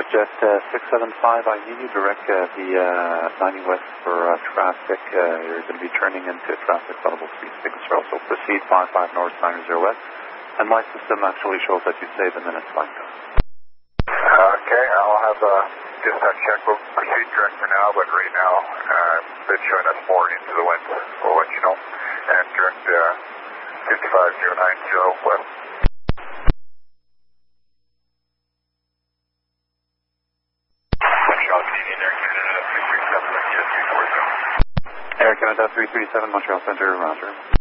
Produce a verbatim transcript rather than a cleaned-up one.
Jet uh, six seven five, I need you direct uh, the uh, ninety West for uh, traffic. Uh, you're going to be turning into traffic level three six zero, so proceed five five North nine zero West. And my system actually shows that you say the minutes line go. Okay, I'll have a dispatch check. We'll proceed direct for now, but right now uh, it's showing us more into the wind. We'll let you know. And direct uh, fifty-five zero nine zero West. Air Canada three three seven, Montreal Center, Roger.